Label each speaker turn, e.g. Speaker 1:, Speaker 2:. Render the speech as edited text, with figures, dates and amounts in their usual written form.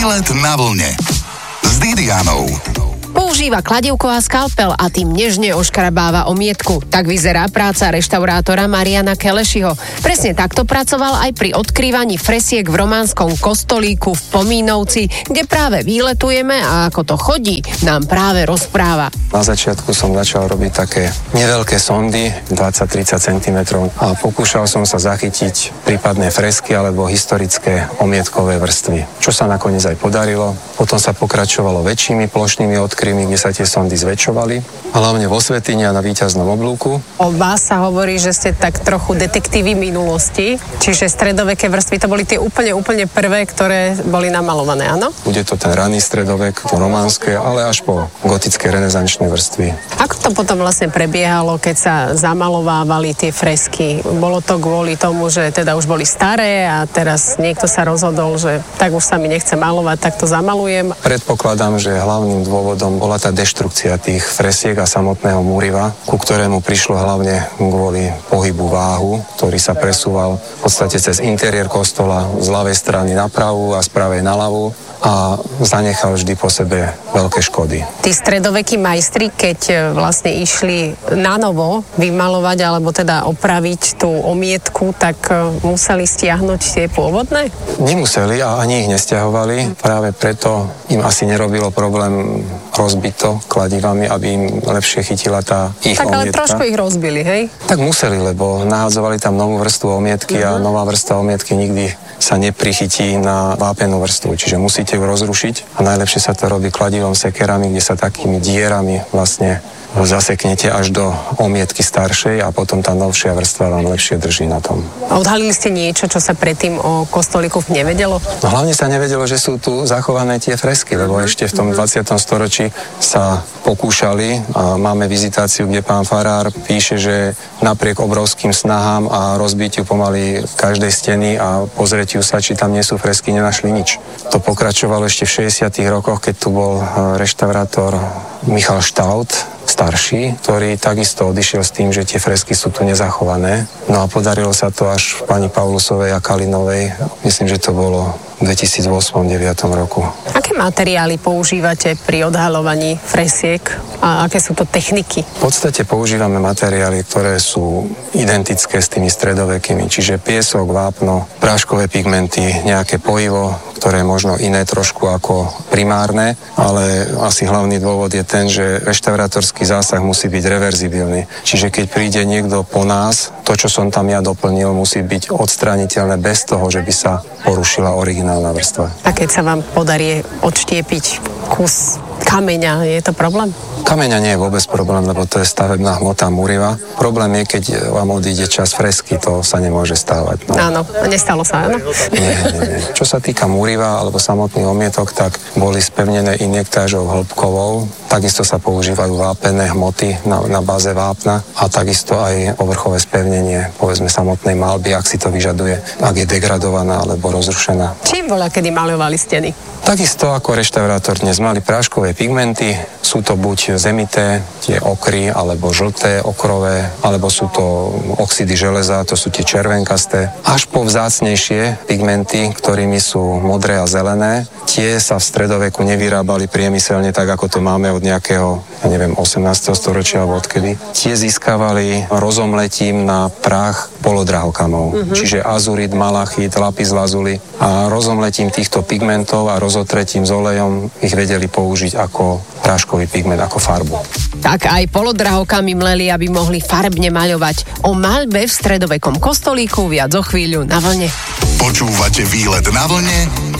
Speaker 1: Výlet na vlne s Didianou.
Speaker 2: Používa kladivko a skalpel a tým nežne oškrabáva omietku. Tak vyzerá práca reštaurátora Mariana Kelešiho. Presne takto pracoval aj pri odkrývaní fresiek v románskom kostolíku v Pomínovci, kde práve výletujeme a ako to chodí, nám práve rozpráva.
Speaker 3: Na začiatku som začal robiť také neveľké sondy, 20-30 cm a pokúšal som sa zachytiť prípadné fresky alebo historické omietkové vrstvy. Čo sa nakoniec aj podarilo. Potom sa pokračovalo väčšími plošnými odkrymi, kde sa tie sondy zväčšovali, hlavne vo Svätyni a na Víťaznom oblúku.
Speaker 2: O vás sa hovorí, že ste tak trochu detektívy minulosti, čiže stredoveké vrstvy, to boli tie úplne prvé, ktoré boli namalované, áno?
Speaker 3: Bude to ten raný stredovek, to románske, ale až po gotické renesančné vrstvy.
Speaker 2: Ako to potom vlastne prebiehalo, keď sa zamalovávali tie fresky? Bolo to kvôli tomu, že teda už boli staré a teraz niekto sa rozhodol, že tak už sa mi nechce malovať, tak to zamalujem?
Speaker 3: Predpokladám, že hlavným dôvodom bola tá deštrukcia tých fresiek a samotného múriva, ku ktorému prišlo hlavne kvôli pohybu váhu, ktorý sa presúval v podstate cez interiér kostola z ľavej strany na pravú a z pravej na ľavú a zanechal vždy po sebe veľké škody.
Speaker 2: Tí stredovekí majstri, keď vlastne išli na novo vymalovať alebo teda opraviť tú omietku, tak museli stiahnuť tie pôvodné?
Speaker 3: Nemuseli a ani ich nesťahovali. Práve preto im asi nerobilo problém rozbiť to kladivami, aby im lepšie chytila tá ich omietka.
Speaker 2: Tak ale trošku ich rozbili, hej?
Speaker 3: Tak museli, lebo nahádzovali tam novú vrstvu omietky a nová vrstva omietky nikdy sa neprichytí na vápenú vrstvu, čiže musíte ju rozrušiť a najlepšie sa to robí kladivom, sekerami, kde sa takými dierami vlastne zaseknete až do omietky staršej a potom tá novšia vrstva vám lepšie drží na tom.
Speaker 2: A odhalili ste niečo, čo sa predtým o kostolíku nevedelo?
Speaker 3: No hlavne sa nevedelo, že sú tu zachované tie fresky, lebo ešte v tom 20. storočí sa pokúšali a máme vizitáciu, kde pán farár píše, že napriek obrovským snahám a rozbitiu pomaly každej steny a pozretiu sa, či tam nie sú fresky, nenašli nič. To pokračovalo ešte v 60. rokoch, keď tu bol reštaurátor Michal Štaut, starší, ktorý takisto odišiel s tým, že tie fresky sú tu nezachované. No a podarilo sa to až pani Paulusovej a Kalinovej. Myslím, že to bolo v 2008-2009 roku.
Speaker 2: Aké materiály používate pri odhaľovaní fresiek a aké sú to techniky?
Speaker 3: V podstate používame materiály, ktoré sú identické s tými stredovekými, čiže piesok, vápno, práškové pigmenty, nejaké pojivo, ktoré je možno iné trošku ako primárne, ale asi hlavný dôvod je ten, že reštaurátorský zásah musí byť reverzibilný. Čiže keď príde niekto po nás, to, čo som tam ja doplnil, musí byť odstrániteľné bez toho, že by sa porušila originálna vrstva.
Speaker 2: A keď sa vám podarí odštiepiť kus kameňa, je to problém?
Speaker 3: Kameňa nie je vôbec problém, lebo to je stavebná hmota múriva. Problém je, keď vám odíde čas fresky, to sa nemôže stávať. No.
Speaker 2: Áno, nestalo sa, áno?
Speaker 3: Nie. Čo sa týka múriva alebo samotných omietok, tak boli spevnené injektážou hĺbkovou. Takisto sa používajú vápené hmoty na báze vápna a takisto aj povrchové spevnenie, povedzme samotnej malby, ak si to vyžaduje, ak je degradovaná alebo rozrušená.
Speaker 2: Čím bola, kedy maľovali steny?
Speaker 3: Takisto ako reštaurátor dnes mali práškové pigmenty, sú to buď zemité, tie okry, alebo žlté okrové, alebo sú to oxidy železa, to sú tie červenkasté. Až po vzácnejšie pigmenty, ktorými sú modré a zelené, tie sa v stredoveku nevyrábali priemyselne tak, ako to máme od nejakého, 18. storočia alebo odkedy. Tie získavali rozomletím na prach polodrahokamov, čiže azurit, malachit, lapis lazuli a rozomletím týchto pigmentov a rozotretím s olejom ich vedeli použiť ako práškový pigment, ako farbu.
Speaker 2: Tak aj polodrahokami mleli, aby mohli farbne maľovať. O maľbe v stredovekom kostolíku viac o chvíľu na vlne.
Speaker 1: Počúvate Výlet na vlne